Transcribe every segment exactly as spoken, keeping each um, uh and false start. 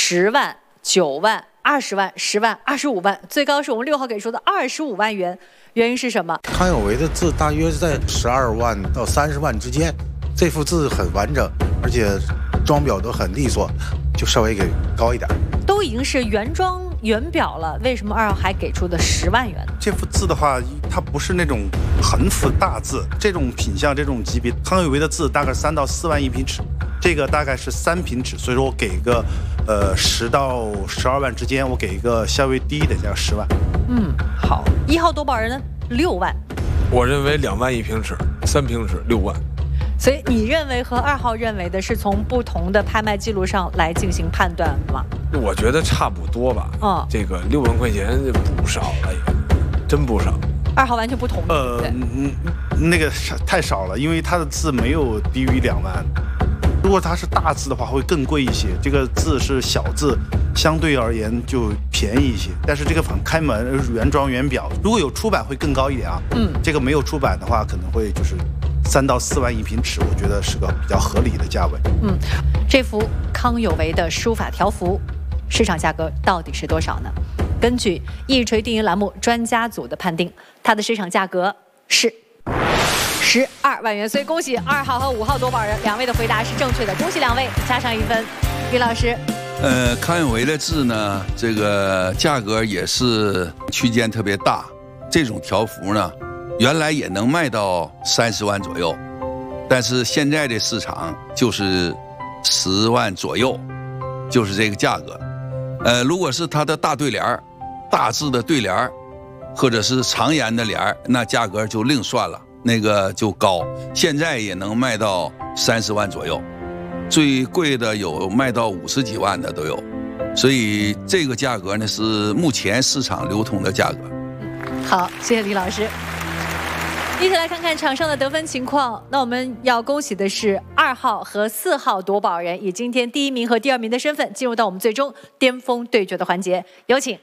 十万、九万、二十万、十万、二十五万，最高是我们六号给出的二十五万元。原因是什么？ 康有为的字大约在十二万到三十万之间，这幅字很完整，而且装裱都很利索，就稍微给高一点。 都已经是原装原表了，为什么二号还给出的十万元？ 这幅字的话，它不是那种横幅大字，这种品相、这种级别，康有为的字大概三到四万一平尺，这个大概是三平尺，所以说我给一个呃十到十二万之间，我给一个稍微低一点，叫十万。 嗯，好。一号夺宝人呢？六万。 我认为两万一平尺，三平尺六万。 所以你认为和二号认为的是从不同的拍卖记录上来进行判断吗？ 我觉得差不多吧。 嗯， 这个六万块钱不少了也，真不少。 二号完全不同意。 呃，嗯，那个太少了，因为它的字没有低于两万。如果它是大字的话，会更贵一些。这个字是小字，相对而言就便宜一些。但是这个反开门原装原表，如果有出版会更高一点啊。嗯，这个没有出版的话，可能会就是三到四万一平尺，我觉得是个比较合理的价位。 嗯，这幅康有为的书法条幅，市场价格到底是多少呢？根据一锤定音栏目专家组的判定，它的市场价格是十二万元。所以恭喜二号和五号夺宝人，两位的回答是正确的，恭喜两位，加上一分。李老师， 呃，康有为的字呢，这个价格也是区间特别大，这种条幅呢，原来也能卖到三十万左右，但是现在的市场就是十万左右，就是这个价格。呃，如果是它的大对联、大字的对联，或者是长言的联，那价格就另算了，那个就高。现在也能卖到三十万左右，最贵的有卖到五十几万的都有，所以这个价格呢是目前市场流通的价格。 好，谢谢李老师。一起来看看场上的得分情况。那我们要恭喜的是二号和四号夺宝人，以今天第一名和第二名的身份进入到我们最终巅峰对决的环节，有请。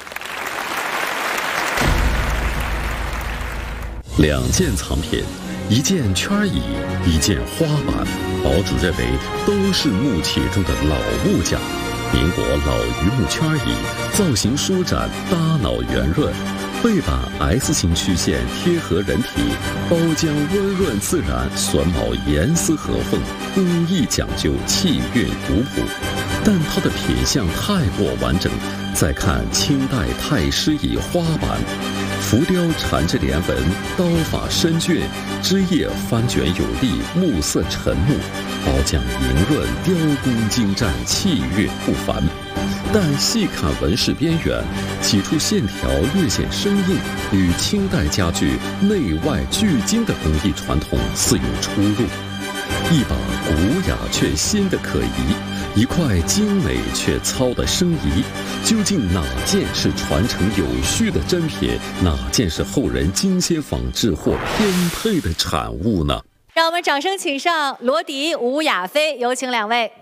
两件藏品，一件圈椅，一件花板，堡主认为都是木器中的老木匠。民国老榆木圈椅，造型舒展，大脑圆润。背板 S 型曲线贴合人体，包浆温润自然，榫卯严丝合缝，工艺讲究，气韵古朴。但它的品相太过完整。再看清代太师椅花板，浮雕缠着连纹，刀法深隽，枝叶翻卷有力，木色沉木，包浆莹润，雕工精湛，气韵不凡。但细看纹饰边缘，几处线条略显生硬，与清代家具内外俱精的工艺传统似有出入。一把古雅却新的可疑，一块精美却糙的生疑。究竟哪件是传承有序的珍品，哪件是后人精心仿制或偏配的产物呢？ 让我们掌声请上罗迪、吴亚飞，有请两位。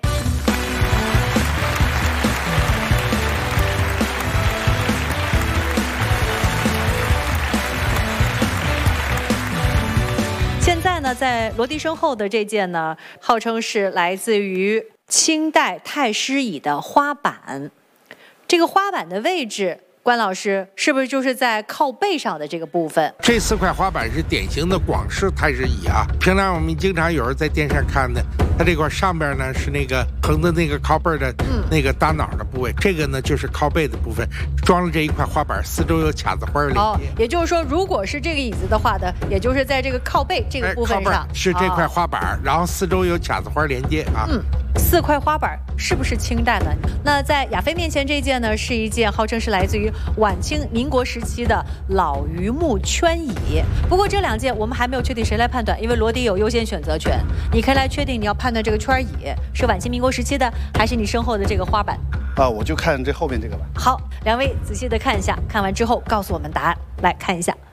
现在呢，在罗迪身后的这件呢，号称是来自于清代太师椅的花板。这个花板的位置，关老师是不是就是在靠背上的这个部分？ 这四块花板是典型的广式太师椅啊，平常我们经常有人在电视上看的。它这块上边呢是那个横的那个靠背的那个大脑的部位，嗯、这个呢就是靠背的部分，装了这一块花板，四周有卡子花连接。 哦，也就是说，如果是这个椅子的话呢，也就是在这个靠背这个部分上， 哎、是这块花板，哦、然后四周有卡子花连接啊。 嗯。四块花板是不是清代的？那在亚飞面前这件呢，是一件号称是来自于晚清民国时期的老榆木圈椅。不过这两件我们还没有确定谁来判断，因为罗迪有优先选择权。你可以来确定你要判断这个圈椅是晚清民国时期的，还是你身后的这个花板。 啊，我就看这后面这个吧。 好，两位仔细的看一下，看完之后告诉我们答案。来看一下。